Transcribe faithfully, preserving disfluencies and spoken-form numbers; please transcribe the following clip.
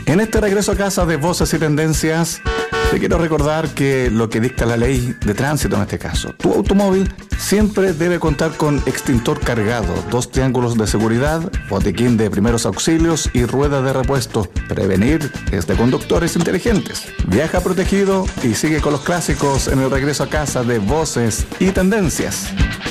En este regreso a casa de Voces y Tendencias, te quiero recordar que lo que dicta la ley de tránsito en este caso, tu automóvil siempre debe contar con extintor cargado, dos triángulos de seguridad, botiquín de primeros auxilios y rueda de repuesto. Prevenir es de conductores inteligentes. Viaja protegido y sigue con los clásicos en el regreso a casa de Voces y Tendencias.